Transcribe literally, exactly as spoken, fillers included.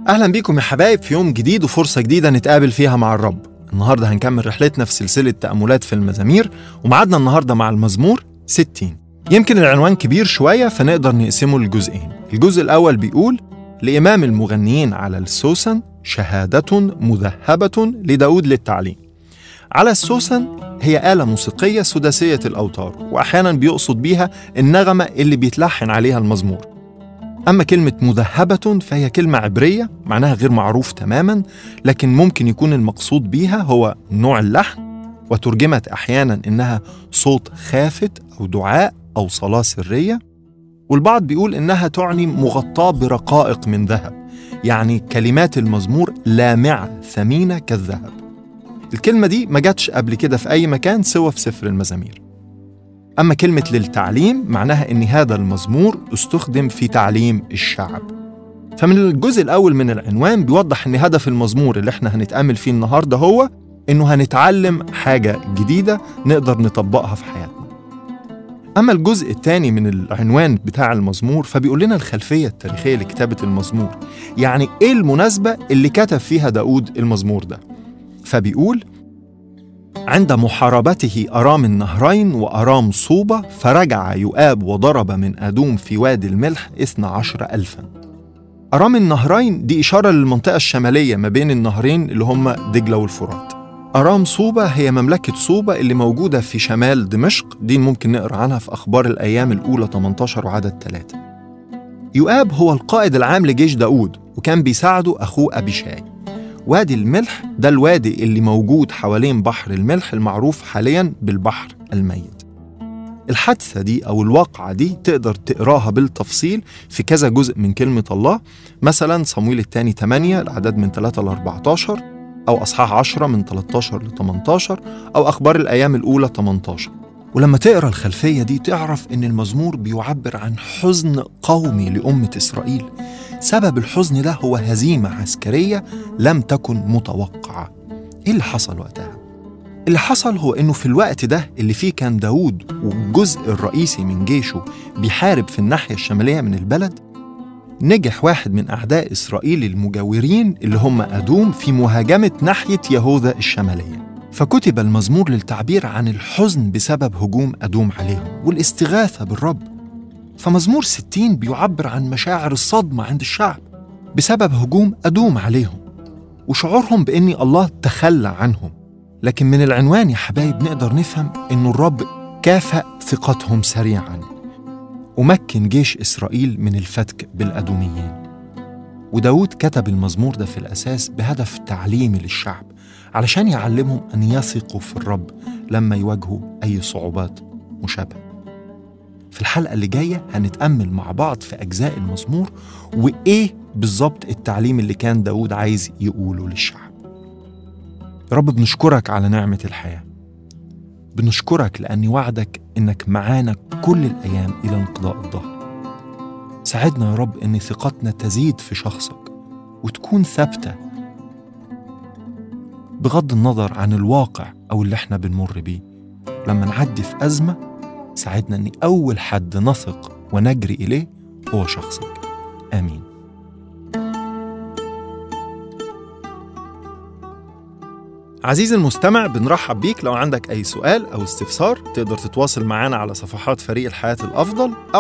أهلا بيكم يا حبايب في يوم جديد وفرصة جديدة نتقابل فيها مع الرب. النهاردة هنكمل رحلتنا في سلسلة تأملات في المزامير، ومعادنا النهاردة مع المزمور ستين. يمكن العنوان كبير شوية فنقدر نقسمه لجزئين. الجزء الأول بيقول: لإمام المغنيين على السوسن شهادة مذهبة لداود للتعليم. على السوسن هي آلة موسيقية سداسية الأوتار، وأحيانا بيقصد بيها النغمة اللي بيتلحن عليها المزمور. أما كلمة مذهبة فهي كلمة عبرية معناها غير معروف تماماً، لكن ممكن يكون المقصود بيها هو نوع اللحن، وترجمت أحياناً إنها صوت خافت أو دعاء أو صلاة سرية. والبعض بيقول إنها تعني مغطاة برقائق من ذهب، يعني كلمات المزمور لامعة ثمينة كالذهب. الكلمة دي ما جاتش قبل كده في أي مكان سوى في سفر المزامير. أما كلمة للتعليم معناها إن هذا المزمور استخدم في تعليم الشعب. فمن الجزء الأول من العنوان بيوضح إن هدف المزمور اللي احنا هنتأمل فيه النهاردة هو إنه هنتعلم حاجة جديدة نقدر نطبقها في حياتنا. أما الجزء الثاني من العنوان بتاع المزمور فبيقول لنا الخلفية التاريخية لكتابة المزمور، يعني إيه المناسبة اللي كتب فيها داود المزمور ده. فبيقول: عند محاربته أرام النهرين وأرام صوبة فرجع يؤاب وضرب من أدوم في وادي الملح اثنا عشر ألفاً. أرام النهرين دي إشارة للمنطقة الشمالية ما بين النهرين اللي هم دجلة والفرات. أرام صوبة هي مملكة صوبة اللي موجودة في شمال دمشق، دي ممكن نقرأ عنها في أخبار الأيام الأولى ثمانية عشر وعدد ثلاثة. يؤاب هو القائد العام لجيش داود، وكان بيساعده أخوه أبيشاي. وادي الملح ده الوادي اللي موجود حوالين بحر الملح المعروف حالياً بالبحر الميت. الحادثة دي أو الواقعة دي تقدر تقراها بالتفصيل في كذا جزء من كلمة الله، مثلاً صمويل الثاني ثمانية العدد من ثلاثة ل أربعة عشر، أو أصحاح عشرة من ثلاثة عشر ل ثمانية عشر، أو أخبار الأيام الأولى ثمانية عشر. ولما تقرأ الخلفية دي تعرف إن المزمور بيعبر عن حزن قومي لأمة إسرائيل. سبب الحزن ده هو هزيمة عسكرية لم تكن متوقعة. إيه اللي حصل وقتها؟ اللي حصل هو إنه في الوقت ده اللي فيه كان داود والجزء الرئيسي من جيشه بيحارب في الناحية الشمالية من البلد، نجح واحد من أعداء إسرائيل المجاورين اللي هم أدوم في مهاجمة ناحية يهوذا الشمالية. فكتب المزمور للتعبير عن الحزن بسبب هجوم أدوم عليهم والاستغاثة بالرب. فمزمور ستين بيعبر عن مشاعر الصدمة عند الشعب بسبب هجوم أدوم عليهم وشعورهم بأن الله تخلى عنهم. لكن من العنوان يا حبايب نقدر نفهم أن الرب كافأ ثقتهم سريعاً ومكن جيش إسرائيل من الفتك بالأدوميين. وداود كتب المزمور ده في الأساس بهدف تعليمي للشعب علشان يعلمهم أن يثقوا في الرب لما يواجهوا أي صعوبات مشابهة. في الحلقة اللي جاية هنتأمل مع بعض في أجزاء المزمور وإيه بالضبط التعليم اللي كان داود عايز يقوله للشعب. يا رب بنشكرك على نعمة الحياة، بنشكرك لأن وعدك إنك معانا كل الأيام إلى انقضاء الدهر. ساعدنا يا رب إن ثقتنا تزيد في شخصك وتكون ثابتة بغض النظر عن الواقع أو اللي احنا بنمر بيه. لما نعدي في أزمة ساعدنا أن أول حد نثق ونجري إليه هو شخصك. آمين. عزيزي المستمع، بنرحب بيك. لو عندك أي سؤال أو استفسار تقدر تتواصل معنا على صفحات فريق الحياة الأفضل